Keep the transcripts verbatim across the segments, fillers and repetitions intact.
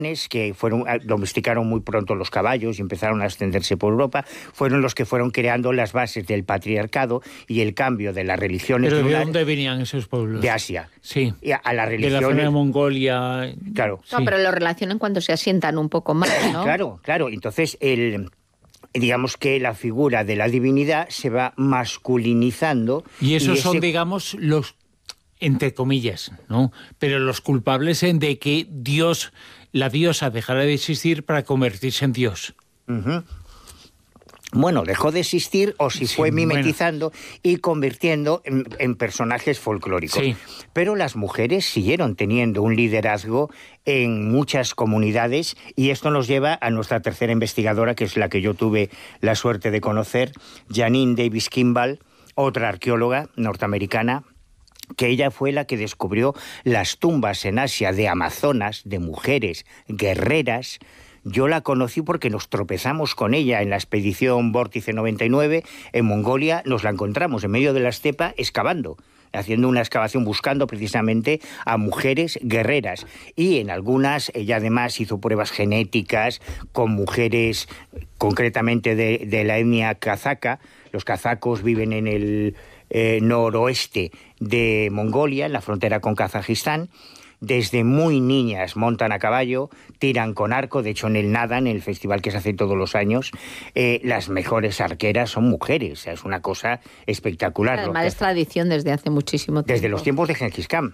que fueron domesticaron muy pronto los caballos y empezaron a extenderse por Europa, fueron los que fueron creando las bases del patriarcado y el cambio de las religiones. ¿Pero de una, dónde venían esos pueblos? De Asia. Sí. Y a, a las religiones... De la zona de Mongolia. Claro. No, sí. pero lo relacionan cuando se asientan un poco más, ¿no? Claro, claro. Entonces, el... digamos que la figura de la divinidad se va masculinizando. Y esos y ese... son, digamos, los, entre comillas, ¿no? Pero los culpables en de que Dios, la diosa, dejara de existir para convertirse en Dios. Uh-huh. Bueno, dejó de existir o si sí, fue mimetizando bueno. y convirtiendo en, en personajes folclóricos. Sí. Pero las mujeres siguieron teniendo un liderazgo en muchas comunidades y esto nos lleva a nuestra tercera investigadora, que es la que yo tuve la suerte de conocer, Janine Davis Kimball, otra arqueóloga norteamericana, que ella fue la que descubrió las tumbas en Asia de amazonas, de mujeres guerreras. Yo la conocí porque nos tropezamos con ella en la expedición Vórtice noventa y nueve en Mongolia, nos la encontramos en medio de la estepa excavando, haciendo una excavación buscando precisamente a mujeres guerreras. Y en algunas ella además hizo pruebas genéticas con mujeres concretamente de, de la etnia kazaca. Los kazacos viven en el eh, noroeste de Mongolia, en la frontera con Kazajistán. Desde muy niñas montan a caballo, tiran con arco, de hecho en el Nadan, el festival que se hace todos los años, eh, las mejores arqueras son mujeres, es una cosa espectacular. Además es tradición desde hace muchísimo tiempo. Desde los tiempos de Gengis Khan.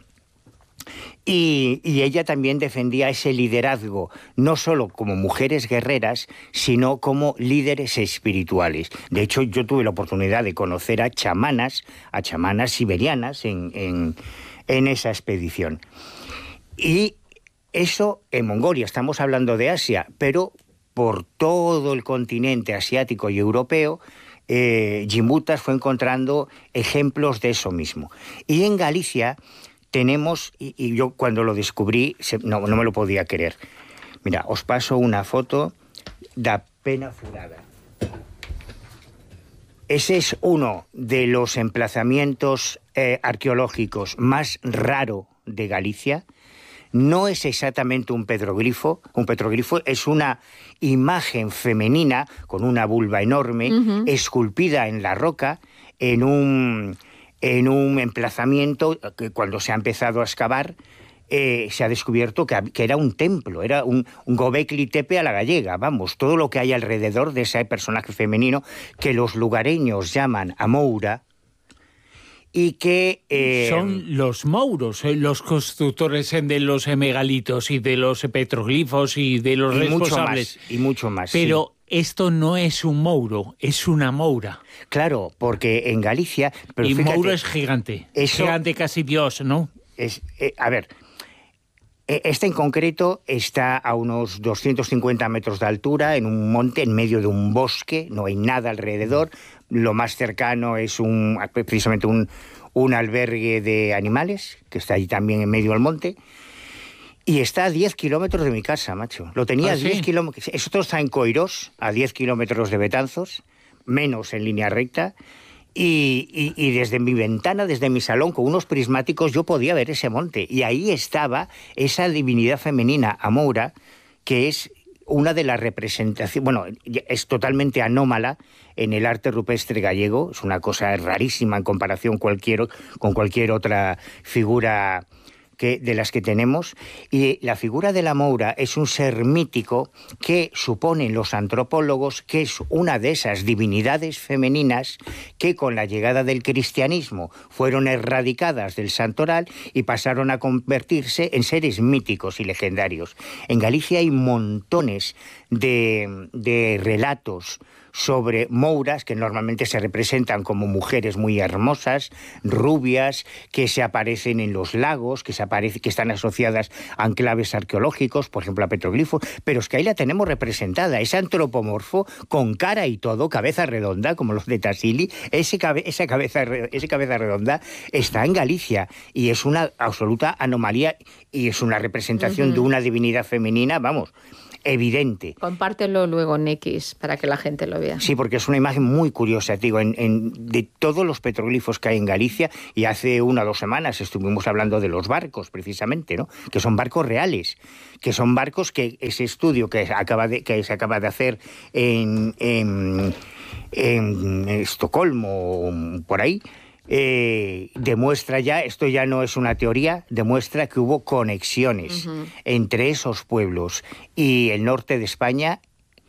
Y, y ella también defendía ese liderazgo, no solo como mujeres guerreras, sino como líderes espirituales. De hecho, yo tuve la oportunidad de conocer a chamanas, a chamanas siberianas en, en, en esa expedición. Y eso en Mongolia, estamos hablando de Asia, pero por todo el continente asiático y europeo, eh, Jim Buttas fue encontrando ejemplos de eso mismo. Y en Galicia tenemos, y, y yo cuando lo descubrí, se, no, no me lo podía creer. Mira, os paso una foto da pena furada. Ese es uno de los emplazamientos eh, arqueológicos más raro de Galicia. No es exactamente un petroglifo, un petroglifo es una imagen femenina con una vulva enorme, uh-huh. esculpida en la roca, en un, en un emplazamiento que cuando se ha empezado a excavar eh, se ha descubierto que, que era un templo, era un, un Gobekli Tepe a la gallega, vamos, todo lo que hay alrededor de ese personaje femenino que los lugareños llaman Amoura. Y que eh, son los mouros, eh, los constructores de los megalitos y de los petroglifos y de los y responsables. Mucho más, y mucho más. Pero sí. Esto no es un mouro, es una moura. Claro, porque en Galicia... Pero y fíjate, mouro es gigante, eso gigante casi Dios, ¿no? Es, eh, a ver, este en concreto está a unos doscientos cincuenta metros de altura, en un monte, en medio de un bosque, no hay nada alrededor. Lo más cercano es un precisamente un, un albergue de animales, que está ahí también en medio del monte, y está a diez kilómetros de mi casa, macho. Lo tenía ¿Ah, a diez sí? kilómetros. Esto está en Coirós, a diez kilómetros de Betanzos, menos en línea recta, y, y, y desde mi ventana, desde mi salón, con unos prismáticos, yo podía ver ese monte, y ahí estaba esa divinidad femenina, Amoura, que es una de las representaciones, bueno, es totalmente anómala en el arte rupestre gallego, es una cosa rarísima en comparación cualquier, con cualquier otra figura que, de las que tenemos, y la figura de la Moura es un ser mítico que suponen los antropólogos que es una de esas divinidades femeninas que con la llegada del cristianismo fueron erradicadas del santoral y pasaron a convertirse en seres míticos y legendarios. En Galicia hay montones de, de relatos sobre mouras, que normalmente se representan como mujeres muy hermosas, rubias, que se aparecen en los lagos, que, se aparece, que están asociadas a enclaves arqueológicos, por ejemplo a petroglifos, pero es que ahí la tenemos representada, es antropomorfo, con cara y todo, cabeza redonda, como los de Tassili, ese cabe, esa, cabeza, esa cabeza redonda está en Galicia, y es una absoluta anomalía, y es una representación uh-huh. de una divinidad femenina, vamos, evidente. Compártelo luego en X para que la gente lo vea. Sí, porque es una imagen muy curiosa, digo, en, en, de todos los petroglifos que hay en Galicia, y hace una o dos semanas estuvimos hablando de los barcos, precisamente, ¿no? Que son barcos reales, que son barcos que ese estudio que, acaba de, que se acaba de hacer en, en, en Estocolmo, por ahí, Eh, demuestra ya, esto ya no es una teoría, demuestra que hubo conexiones uh-huh. entre esos pueblos y el norte de España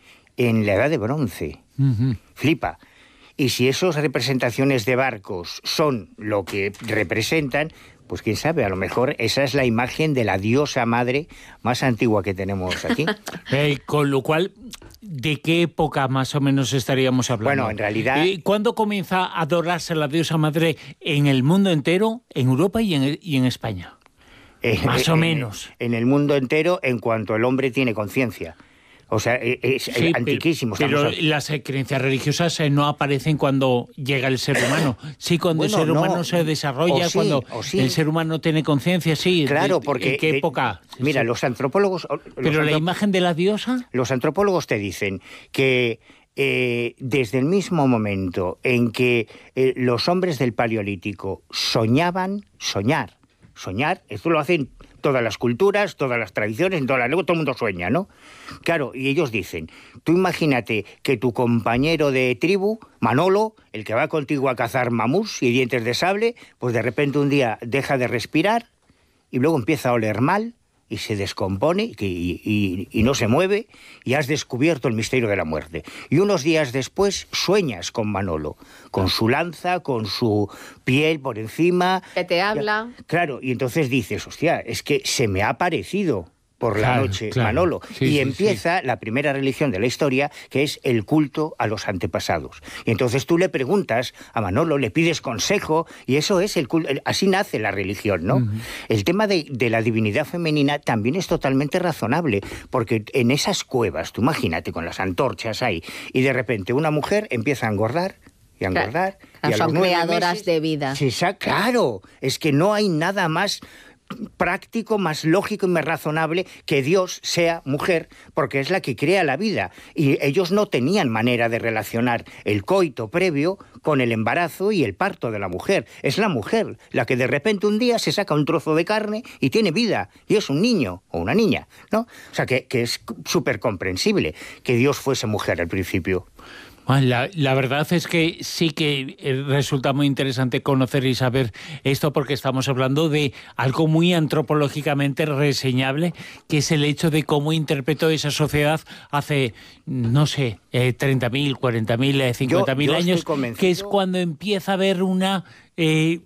en la Edad de Bronce. Uh-huh. Flipa. Y si esas representaciones de barcos son lo que representan, pues quién sabe, a lo mejor esa es la imagen de la diosa madre más antigua que tenemos aquí. eh, con lo cual, ¿de qué época más o menos estaríamos hablando? Bueno, en realidad... Eh, ¿Cuándo comienza a adorarse la diosa madre en el mundo entero, en Europa y en, y en España? Eh, más eh, o menos. En, en el mundo entero, en cuanto el hombre tiene conciencia. O sea, es sí, antiquísimo. Pero, pero las creencias religiosas no aparecen cuando llega el ser humano. Sí, cuando bueno, el ser humano no. se desarrolla, sí, cuando sí. el ser humano tiene conciencia, sí. Claro, porque... ¿En qué época? Eh, mira, sí. los antropólogos... Los ¿Pero antrop... la imagen de la diosa? Los antropólogos te dicen que eh, desde el mismo momento en que eh, los hombres del Paleolítico soñaban, soñar, soñar, esto lo hacen... todas las culturas, todas las tradiciones, en todas las lenguas, todo el mundo sueña, ¿no? Claro, y ellos dicen, tú imagínate que tu compañero de tribu, Manolo, el que va contigo a cazar mamús y dientes de sable, pues de repente un día deja de respirar y luego empieza a oler mal y se descompone y, y, y no se mueve y has descubierto el misterio de la muerte. Y unos días después sueñas con Manolo, con su lanza, con su piel por encima. Que te habla. Claro, y entonces dices, hostia, es que se me ha aparecido por la claro, noche claro. Manolo. Sí, y sí, empieza sí. la primera religión de la historia, que es el culto a los antepasados. Y entonces tú le preguntas a Manolo, le pides consejo, y eso es el culto. Así nace la religión, ¿no? Uh-huh. El tema de, de la divinidad femenina también es totalmente razonable, porque en esas cuevas, tú imagínate, con las antorchas ahí, y de repente una mujer empieza a engordar, y a engordar, claro, y a son los creadoras meses, de vida. Sí, claro, es que no hay nada más práctico, más lógico y más razonable que Dios sea mujer, porque es la que crea la vida. Y ellos no tenían manera de relacionar el coito previo con el embarazo y el parto de la mujer. Es la mujer la que de repente un día se saca un trozo de carne y tiene vida, y es un niño o una niña, ¿no? O sea, que, que es súper comprensible que Dios fuese mujer al principio. La, la verdad es que sí que resulta muy interesante conocer y saber esto, porque estamos hablando de algo muy antropológicamente reseñable, que es el hecho de cómo interpretó esa sociedad hace, no sé, eh, treinta mil, cuarenta mil, cincuenta mil años, que es cuando empieza a haber una... Eh,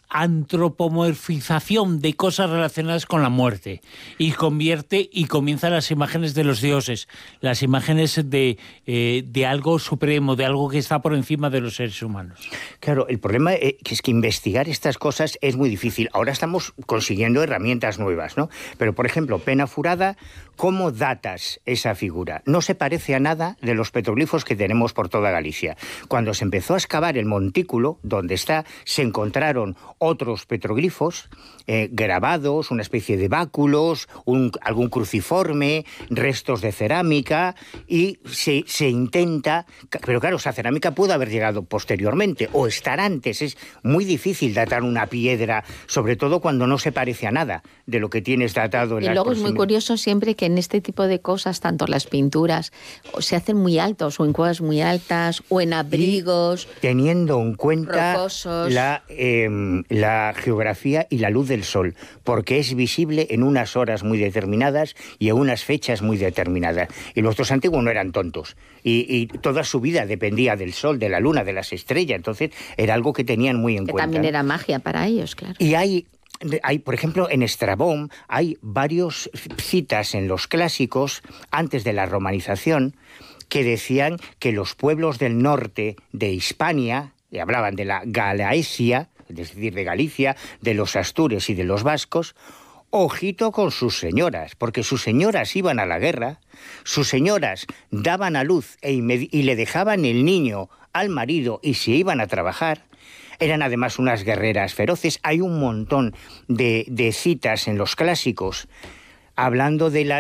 antropomorfización de cosas relacionadas con la muerte, y convierte y comienzan las imágenes de los dioses, las imágenes de, eh, de algo supremo, de algo que está por encima de los seres humanos. Claro, el problema es que investigar estas cosas es muy difícil. Ahora estamos consiguiendo herramientas nuevas, ¿no? Pero, por ejemplo, Pena Furada, ¿cómo datas esa figura? No se parece a nada de los petroglifos que tenemos por toda Galicia. Cuando se empezó a excavar el montículo, donde está, se encontraron otros petroglifos eh, grabados, una especie de báculos, un, algún cruciforme, restos de cerámica, y se, se intenta... Pero claro, esa cerámica pudo haber llegado posteriormente o estar antes. Es muy difícil datar una piedra, sobre todo cuando no se parece a nada de lo que tienes datado en y las luego es muy curioso siempre que en este tipo de cosas, tanto las pinturas, se hacen muy altos, o en cuevas muy altas, o en abrigos... Y teniendo en cuenta rocosos. la... Eh, la geografía y la luz del sol, porque es visible en unas horas muy determinadas y en unas fechas muy determinadas. Y los dos antiguos no eran tontos, y, y toda su vida dependía del sol, de la luna, de las estrellas, entonces era algo que tenían muy en que cuenta. También era magia para ellos, claro. Y hay... Hay, por ejemplo, en Estrabón hay varias citas en los clásicos, antes de la romanización, que decían que los pueblos del norte de Hispania, y hablaban de la Galaesia, es decir, de Galicia, de los astures y de los vascos, ojito con sus señoras, porque sus señoras iban a la guerra, sus señoras daban a luz e y le dejaban el niño al marido y se iban a trabajar. Eran además unas guerreras feroces. Hay un montón de, de citas en los clásicos hablando de las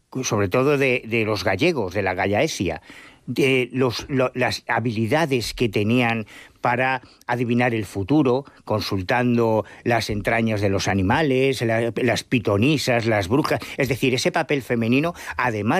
sobre todo de, de los gallegos, de la Gallaesia, de los, lo, las habilidades que tenían para adivinar el futuro, consultando las entrañas de los animales, la, las pitonisas, las brujas, es decir, ese papel femenino, además